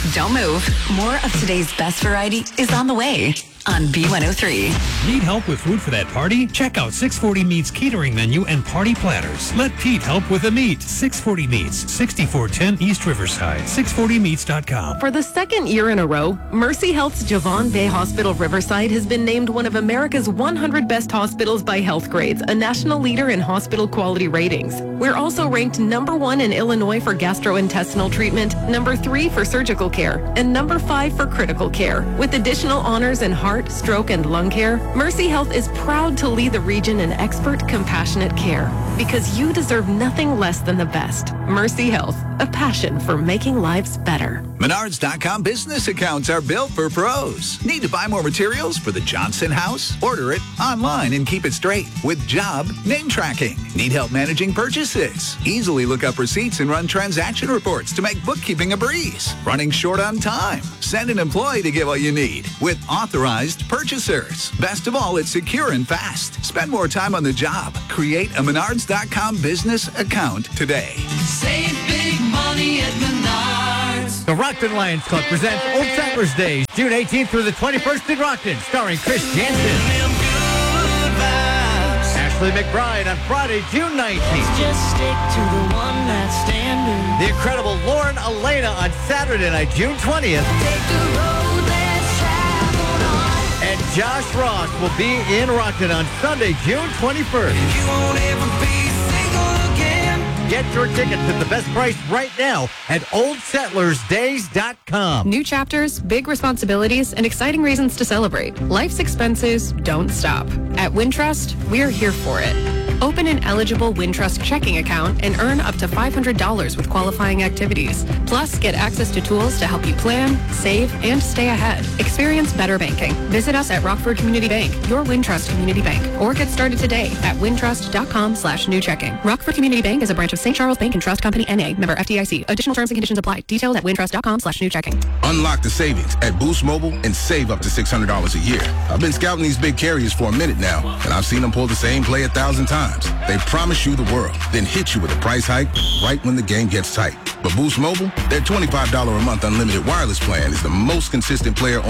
Don't move. More of today's best variety is on the way on B103. Need help with food for that party? Check out 640 Meats catering menu and party platters. Let Pete help with the meat. 640 Meats, 6410 East Riverside. 640meats.com. For the second year in a row, Mercy Health's Javon Bay Hospital Riverside has been named one of America's 100 best hospitals by Health Grades, a national leader in hospital quality ratings. We're also ranked number 1 in Illinois for gastrointestinal treatment, number 3 for surgical care, and number 5 for critical care. With additional honors in heart, stroke, and lung care, Mercy Health is proud to lead the region in expert, compassionate care. Because you deserve nothing less than the best. Mercy Health, a passion for making lives better. Menards.com business accounts are built for pros. Need to buy more materials for the Johnson house? Order it online and keep it straight with job name tracking. Need help managing purchases? Easily look up receipts and run transaction reports to make bookkeeping a breeze. Running short on time? Send an employee to get what you need with authorized purchasers. Best of all, it's secure and fast. Spend more time on the job. Create a Menards.com business account today. Save big money at Menards. The Rockton Lions Club presents Old Settlers Days, June 18th through the 21st in Rockton, starring Chris Jansen. Ashley McBride on Friday, June 19th. Just stick to the one that's standard. The incredible Lauren Elena on Saturday night, June 20th. Take the road less traveled on. And Josh Ross will be in Rockton on Sunday, June 21st. You won't ever be single again. Get your tickets at the best price right now at oldsettlersdays.com. New chapters, big responsibilities, and exciting reasons to celebrate. Life's expenses don't stop. At Wintrust, we're here for it. Open an eligible Wintrust checking account and earn up to $500 with qualifying activities. Plus, get access to tools to help you plan, save, and stay ahead. Experience better banking. Visit us at Rockford Community Bank, your Wintrust community bank, or get started today at wintrust.com/new checking. Rockford Community Bank is a branch of St. Charles Bank and Trust Company, N.A., member FDIC. Additional terms and conditions apply. Detailed at wintrust.com/new checking. Unlock the savings at Boost Mobile and save up to $600 a year. I've been scouting these big carriers for a minute now, and I've seen them pull the same play 1,000 times. They promise you the world, then hit you with a price hike right when the game gets tight. But Boost Mobile, their $25 a month unlimited wireless plan is the most consistent player